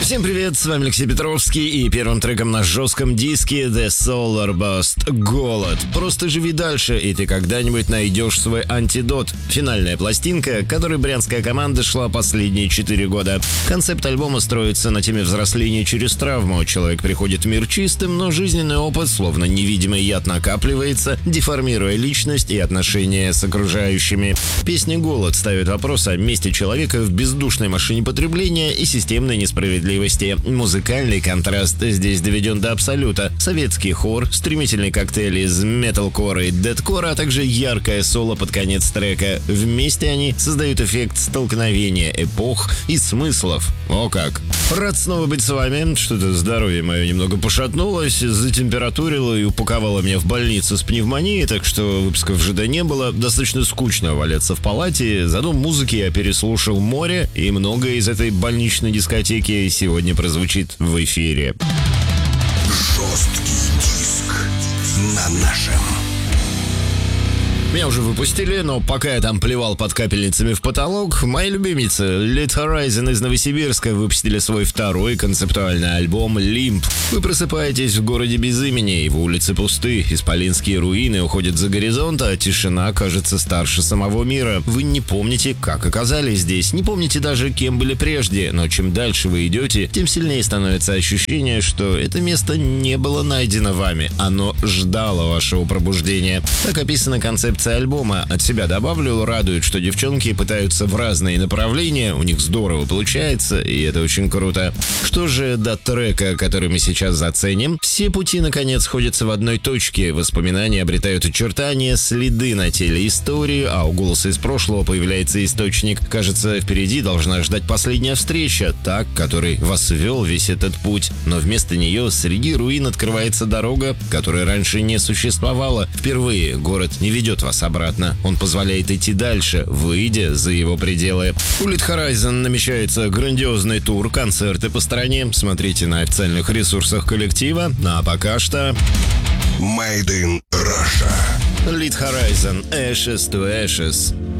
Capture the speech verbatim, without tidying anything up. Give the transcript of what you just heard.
Всем привет, с вами Алексей Петровский, и первым треком на жестком диске The Solar Burst «Голод». Просто живи дальше, и ты когда-нибудь найдешь свой антидот. Финальная пластинка, к которой брянская команда шла последние четыре года. Концепт альбома строится на теме взросления через травму. Человек приходит в мир чистым, но жизненный опыт, словно невидимый яд, накапливается, деформируя личность и отношения с окружающими. Песня «Голод» ставит вопрос о месте человека в бездушной машине потребления и системной несправедливости. Музыкальный контраст здесь доведен до абсолюта. Советский хор, стремительный коктейль из металкора и дэткора, а также яркое соло под конец трека. Вместе они создают эффект столкновения эпох и смыслов. О как! Рад снова быть с вами. Что-то здоровье мое немного пошатнулось, затемпературило и упаковало меня в больницу с пневмонией, так что выпусков ЖД не было. Достаточно скучно валяться в палате. Зато музыки я переслушал море, и многое из этой больничной дискотеки сегодня прозвучит в эфире. Жесткий диск на нашем. Меня уже выпустили, но пока я там плевал под капельницами в потолок, мои любимицы Lit Horizon из Новосибирска выпустили свой второй концептуальный альбом «Limp». Вы просыпаетесь в городе без имени, его улицы пусты, исполинские руины уходят за горизонт, а тишина кажется старше самого мира. Вы не помните, как оказались здесь, не помните даже, кем были прежде, но чем дальше вы идете, тем сильнее становится ощущение, что это место не было найдено вами, оно ждало вашего пробуждения. Так описана концепция альбома. От себя добавлю, радует, что девчонки пытаются в разные направления, у них здорово получается, и это очень круто. Что же до трека, который мы сейчас заценим? Все пути, наконец, сходятся в одной точке. Воспоминания обретают очертания, следы на теле истории, а у голоса из прошлого появляется источник. Кажется, впереди должна ждать последняя встреча, та, к которой вас вел весь этот путь. Но вместо нее среди руин открывается дорога, которой раньше не существовало. Впервые город не ведет вас обратно. Он позволяет идти дальше, выйдя за его пределы. У Lit Horizon намечается грандиозный тур, концерты по стране. Смотрите на официальных ресурсах коллектива. Ну а пока что... Made in Russia. Lit Horizon, Ashes to Ashes.